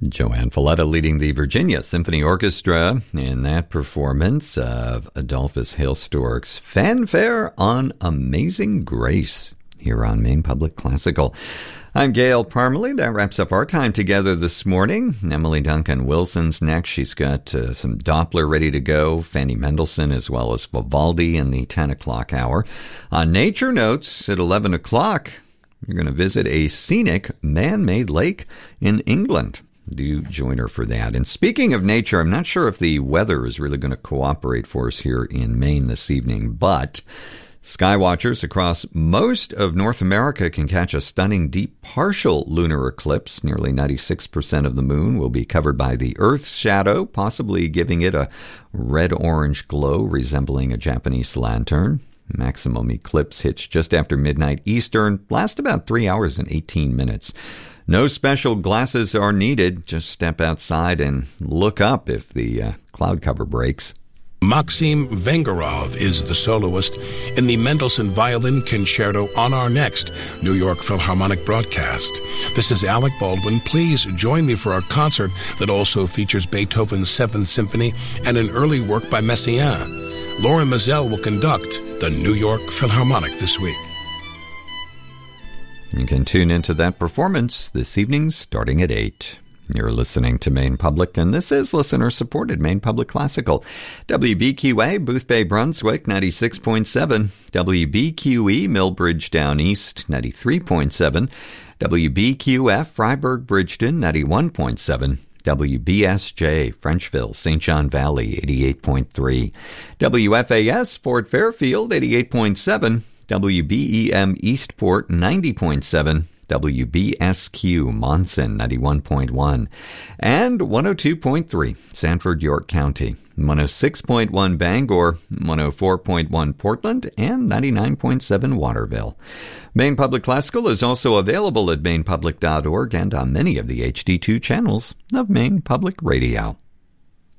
Joanne Falletta leading the Virginia Symphony Orchestra in that performance of Adolphus Hailstork's Fanfare on Amazing Grace here on Maine Public Classical. I'm Gail Parmalee. That wraps up our time together this morning. Emily Duncan Wilson's next. She's got some Doppler ready to go, Fanny Mendelssohn, as well as Vivaldi in the 10 o'clock hour. On Nature Notes at 11 o'clock, you're going to visit a scenic man-made lake in England. Do join her for that. And speaking of nature, I'm not sure if the weather is really going to cooperate for us here in Maine this evening, but skywatchers across most of North America can catch a stunning deep partial lunar eclipse. Nearly 96% of the moon will be covered by the Earth's shadow, possibly giving it a red-orange glow resembling a Japanese lantern. Maximum eclipse hits just after midnight Eastern, lasts about 3 hours and 18 minutes. No special glasses are needed. Just step outside and look up if the cloud cover breaks. Maxim Vengerov is the soloist in the Mendelssohn Violin Concerto on our next New York Philharmonic broadcast. This is Alec Baldwin. Please join me for our concert that also features Beethoven's 7th Symphony and an early work by Messiaen. Lauren Mazel will conduct the New York Philharmonic this week. You can tune into that performance this evening starting at 8. You're listening to Maine Public, and this is listener-supported Maine Public Classical. WBQA, Boothbay, Brunswick, 96.7. WBQE, Millbridge Down East, 93.7. WBQF, Freiburg, Bridgeton, 91.7. WBSJ, Frenchville, St. John Valley, 88.3. WFAS, Fort Fairfield, 88.7. WBEM Eastport 90.7, WBSQ Monson 91.1, and 102.3 Sanford, York County, 106.1 Bangor, 104.1 Portland, and 99.7 Waterville. Maine Public Classical is also available at mainepublic.org and on many of the HD2 channels of Maine Public Radio.